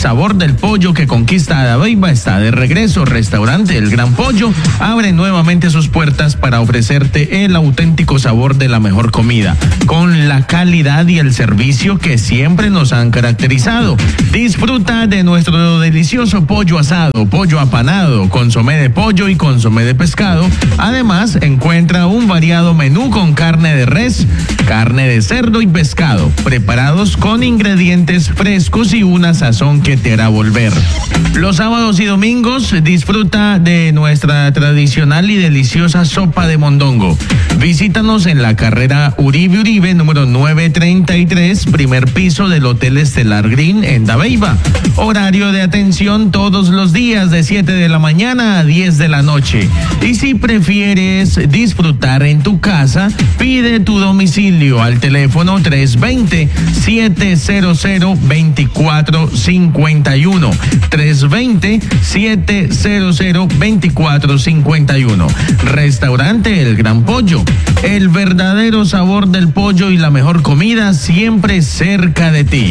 sabor del pollo que conquista Adabeiba está de regreso. Restaurante El Gran Pollo abre nuevamente sus puertas para ofrecerte el auténtico sabor de la mejor comida, con la calidad y el servicio que siempre nos han caracterizado. Disfruta de nuestro delicioso pollo asado, pollo apanado, consomé de pollo y consomé de pescado. Además, encuentra un variado menú con carne de res, carne de cerdo y pescado, preparados con ingredientes frescos y una sazón que te hará volver. Los sábados y domingos disfruta de nuestra tradicional y deliciosa sopa de mondongo. Visítanos en la carrera Uribe, número 933, primer piso del Hotel Estelar Green en Dabeiba. Horario de atención todos los días de 7 de la mañana a 10 de la noche. Y si prefieres disfrutar en tu casa, pide tu domicilio al teléfono 320-700-2451. 320-700-2451. Restaurante El Gran Pollo. El verdadero sabor del pollo y la mejor comida siempre cerca de ti.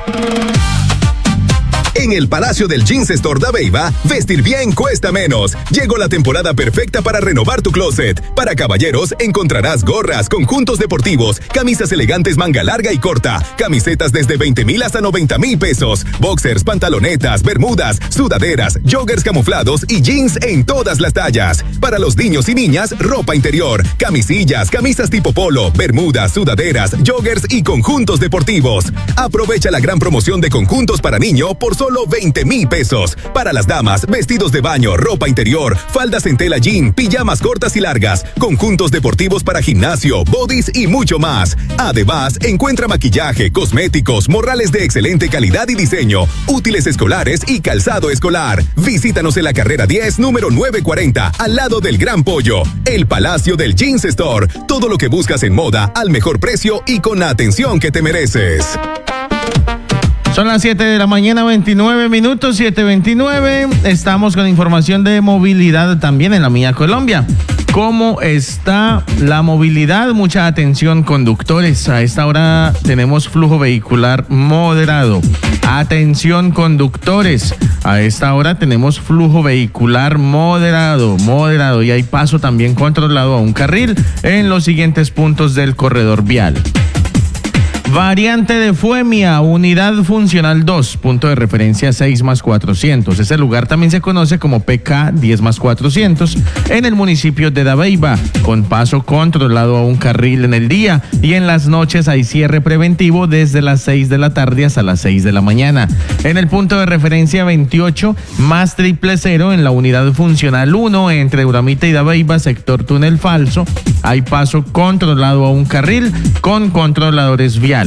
En el Palacio del Jeans Store Dabeiba, vestir bien cuesta menos. Llegó la temporada perfecta para renovar tu closet. Para caballeros encontrarás gorras, conjuntos deportivos, camisas elegantes manga larga y corta, camisetas desde 20,000 hasta 90,000 pesos, boxers, pantalonetas, bermudas, sudaderas, joggers camuflados y jeans en todas las tallas. Para los niños y niñas, ropa interior, camisillas, camisas tipo polo, bermudas, sudaderas, joggers y conjuntos deportivos. Aprovecha la gran promoción de conjuntos para niño por solo 20,000 pesos. Para las damas, vestidos de baño, ropa interior, faldas en tela jean, pijamas cortas y largas, conjuntos deportivos para gimnasio, bodies y mucho más. Además, encuentra maquillaje, cosméticos, morrales de excelente calidad y diseño, útiles escolares y calzado escolar. Visítanos en la carrera 10, número 940, al lado del Gran Pollo. El Palacio del Jeans Store. Todo lo que buscas en moda al mejor precio y con la atención que te mereces. Son las 7 de la mañana, 29 minutos, 7:29. Estamos con información de movilidad también en la Mía Colombia. ¿Cómo está la movilidad? Mucha atención, conductores. A esta hora tenemos flujo vehicular moderado. Atención, conductores. A esta hora tenemos flujo vehicular moderado. Y hay paso también controlado a un carril en los siguientes puntos del corredor vial. Variante de Fuemia, unidad funcional 2, punto de referencia 6+400. Ese lugar también se conoce como PK 10+400 en el municipio de Dabeiba, con paso controlado a un carril en el día y en las noches hay cierre preventivo desde las 6 de la tarde hasta las 6 de la mañana. En el punto de referencia 28 más 000 en la unidad funcional 1 entre Uramita y Dabeiba, sector túnel falso, hay paso controlado a un carril con controladores viales.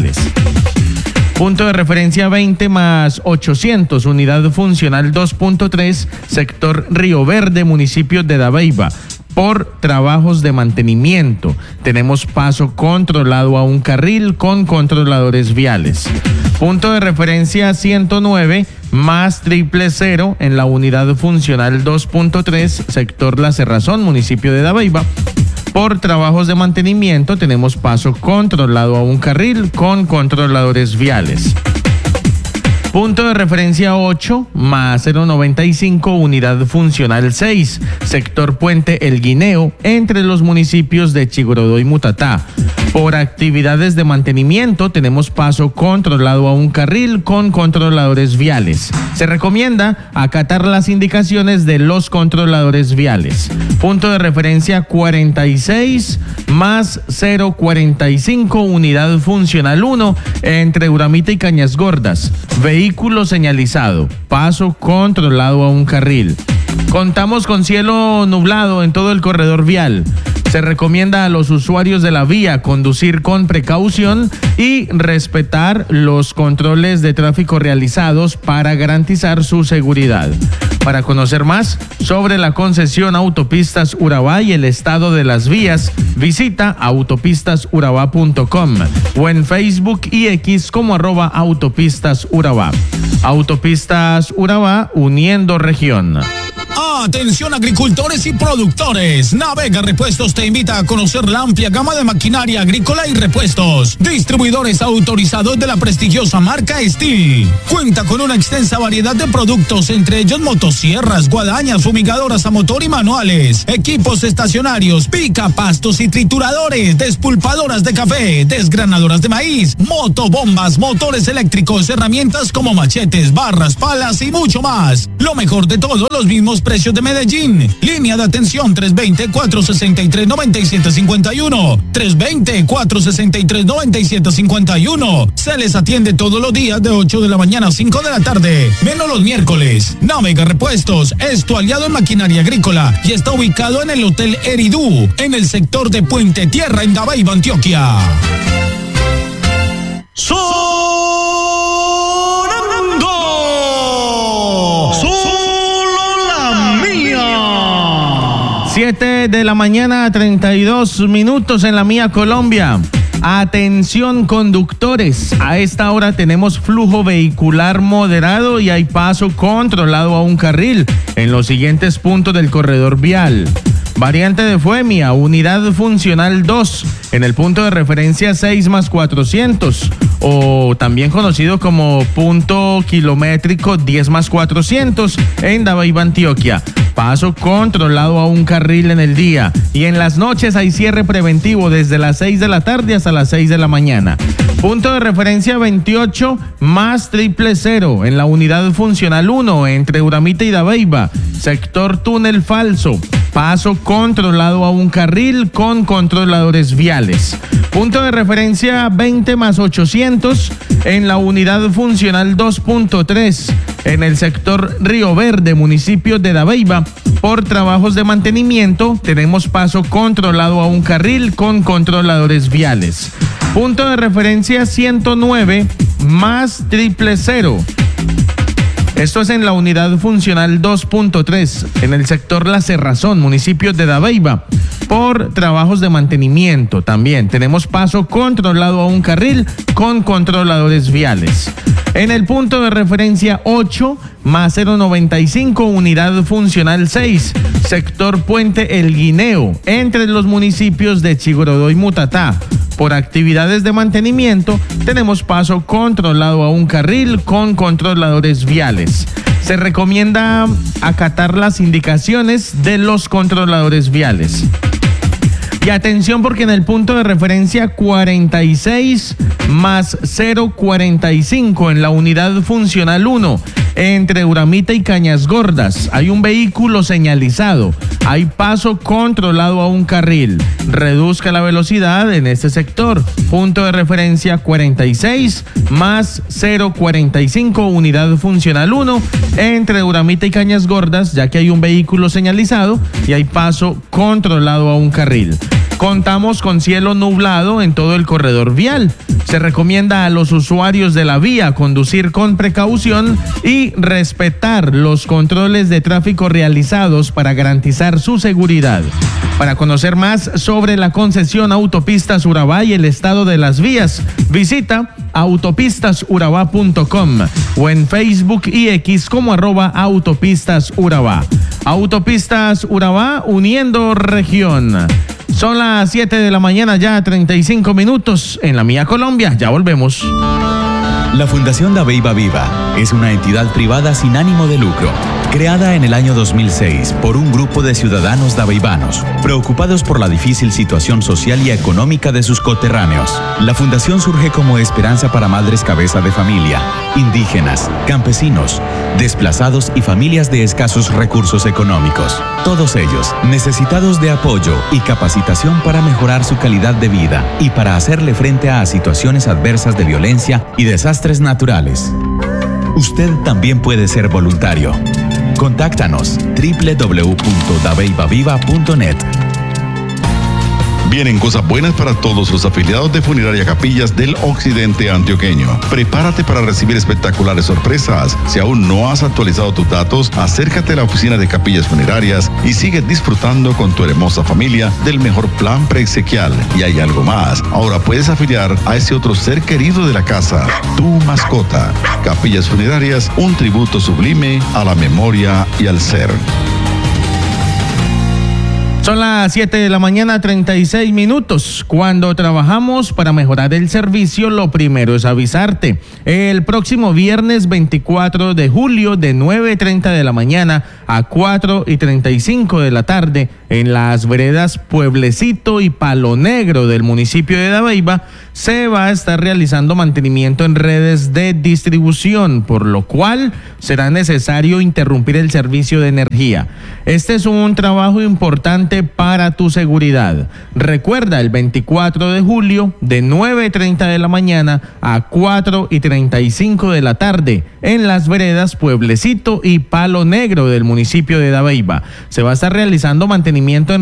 Punto de referencia 20 más 800, unidad funcional 2.3, sector Río Verde, municipio de Dabeiba. Por trabajos de mantenimiento, tenemos paso controlado a un carril con controladores viales. Punto de referencia 109 más 000 en la unidad funcional 2.3, sector La Cerrazón, municipio de Dabeiba. Por trabajos de mantenimiento tenemos paso controlado a un carril con controladores viales. Punto de referencia 8 más 095, unidad funcional 6, sector Puente El Guineo, entre los municipios de Chigorodó y Mutatá. Por actividades de mantenimiento tenemos paso controlado a un carril con controladores viales. Se recomienda acatar las indicaciones de los controladores viales. Punto de referencia 46 más 045, unidad funcional 1, entre Uramita y Cañas Gordas. Vehículo señalizado, paso controlado a un carril. Contamos con cielo nublado en todo el corredor vial. Se recomienda a los usuarios de la vía conducir con precaución y respetar los controles de tráfico realizados para garantizar su seguridad. Para conocer más sobre la concesión Autopistas Urabá y el estado de las vías, visita autopistasurabá.com o en Facebook y X como @autopistasurabá. Autopistas Urabá, uniendo región. Atención agricultores y productores. Navega Repuestos te invita a conocer la amplia gama de maquinaria agrícola y repuestos. Distribuidores autorizados de la prestigiosa marca Steel. Cuenta con una extensa variedad de productos, entre ellos motosierras, guadañas, fumigadoras a motor y manuales, equipos estacionarios, pica pastos y trituradores, despulpadoras de café, desgranadoras de maíz, motobombas, motores eléctricos, herramientas como machetes, barras, palas y mucho más. Lo mejor de todo, los mismos precios de Medellín. Línea de atención 320-463-9751. 320-463-9751. Se les atiende todos los días de 8 de la mañana a 5 de la tarde, menos los miércoles. Navega Repuestos es tu aliado en maquinaria agrícola y está ubicado en el Hotel Eridú, en el sector de Puente Tierra, en Dabeiba, Antioquia. Solo la mía. 7 de la mañana, 32 minutos en la mía Colombia. Atención conductores, a esta hora tenemos flujo vehicular moderado y hay paso controlado a un carril en los siguientes puntos del corredor vial. Variante de Fuemia, unidad funcional 2, en el punto de referencia 6+400, o también conocido como punto kilométrico 10+400, en Dabeiba, Antioquia. Paso controlado a un carril en el día, y en las noches hay cierre preventivo desde las 6 de la tarde hasta las 6 de la mañana. Punto de referencia 28 más 000 en la unidad funcional 1 entre Uramita y Dabeiba, sector túnel falso. Paso controlado a un carril con controladores viales. Punto de referencia 20+800 en la unidad funcional 2.3 en el sector Río Verde, municipio de Dabeiba. Por trabajos de mantenimiento tenemos paso controlado a un carril con controladores viales. Punto de referencia 109 más 000. Esto es en la unidad funcional 2.3, en el sector La Cerrazón, municipio de Dabeiba. Por trabajos de mantenimiento también tenemos paso controlado a un carril con controladores viales. En el punto de referencia 8 más 095, unidad funcional 6, sector Puente El Guineo, entre los municipios de Chigorodó y Mutatá. Por actividades de mantenimiento tenemos paso controlado a un carril con controladores viales. Se recomienda acatar las indicaciones de los controladores viales. Y atención, porque en el punto de referencia 46 más 045 en la unidad funcional 1 entre Uramita y Cañas Gordas hay un vehículo señalizado. Hay paso controlado a un carril. Reduzca la velocidad en este sector. Punto de referencia 46 más 045 unidad funcional 1 entre Uramita y Cañas Gordas, ya que hay un vehículo señalizado y hay paso controlado a un carril. Contamos con cielo nublado en todo el corredor vial. Se recomienda a los usuarios de la vía conducir con precaución y respetar los controles de tráfico realizados para garantizar su seguridad. Para conocer más sobre la concesión Autopistas Urabá y el estado de las vías, visita autopistasurabá.com o en Facebook y X como @autopistasurabá. Autopistas Urabá, uniendo región. Son las 7 de la mañana, ya 35 minutos en la mía Colombia. Ya volvemos. La Fundación Dabeiba Viva es una entidad privada sin ánimo de lucro, creada en el año 2006 por un grupo de ciudadanos dabeibanos, preocupados por la difícil situación social y económica de sus coterráneos. La fundación surge como esperanza para madres cabeza de familia, indígenas, campesinos, desplazados y familias de escasos recursos económicos. Todos ellos necesitados de apoyo y capacitación para mejorar su calidad de vida y para hacerle frente a situaciones adversas de violencia y desastres naturales. Usted también puede ser voluntario. Contáctanos www.dabeibaviva.net. Vienen cosas buenas para todos los afiliados de Funeraria Capillas del Occidente Antioqueño. Prepárate para recibir espectaculares sorpresas. Si aún no has actualizado tus datos, acércate a la oficina de Capillas Funerarias y sigue disfrutando con tu hermosa familia del mejor plan preexequial. Y hay algo más. Ahora puedes afiliar a ese otro ser querido de la casa, tu mascota. Capillas Funerarias, un tributo sublime a la memoria y al ser. Son las 7 de la mañana, 36 minutos. Cuando trabajamos para mejorar el servicio, lo primero es avisarte. El próximo viernes 24 de julio, de 9:30 de la mañana a 4:35 de la tarde, en las veredas Pueblecito y Palo Negro del municipio de Dabeiba, se va a estar realizando mantenimiento en redes de distribución, por lo cual será necesario interrumpir el servicio de energía. Este es un trabajo importante para tu seguridad. Recuerda, el 24 de julio, de 9:30 de la mañana a 4:35 de la tarde, en las veredas Pueblecito y Palo Negro del municipio de Dabeiba. Se va a estar realizando mantenimiento en